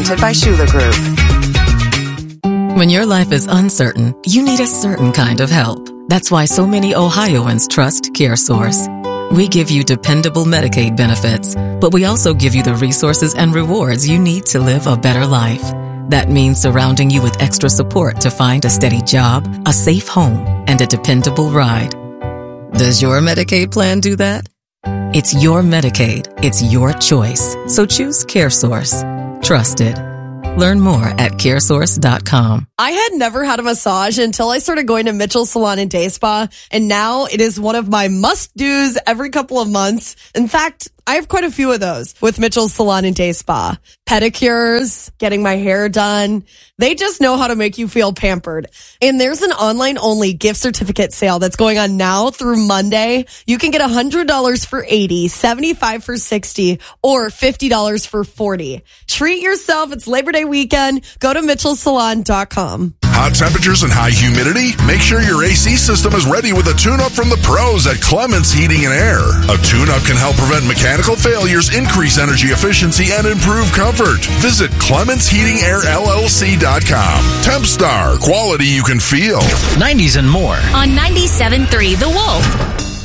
Presented by Shula Group. When your life is uncertain, you need a certain kind of help. That's why so many Ohioans trust CareSource. We give you dependable Medicaid benefits, but we also give you the resources and rewards you need to live a better life. That means surrounding you with extra support to find a steady job, a safe home, and a dependable ride. Does your Medicaid plan do that? It's your Medicaid. It's your choice. So choose CareSource. Trusted. Learn more at caresource.com. I had never had a massage until I started going to Mitchell Salon and Day Spa, and now it is one of my must-dos every couple of months. In fact, I have quite a few of those with Mitchell Salon and Day Spa. Pedicures, getting my hair done. They just know how to make you feel pampered. And there's an online-only gift certificate sale that's going on now through Monday. You can get $100 for $80, $75 for $60, or $50 for $40. Treat yourself. It's Labor Day weekend. Go to mitchellsalon.com. Hot temperatures and high humidity? Make sure your AC system is ready with a tune-up from the pros at Clements Heating and Air. A tune-up can help prevent mechanical failures, increase energy efficiency, and improve comfort. Visit ClementsHeatingAirLLC.com. Tempstar, quality you can feel. 90s and more. On 97.3 The Wolf.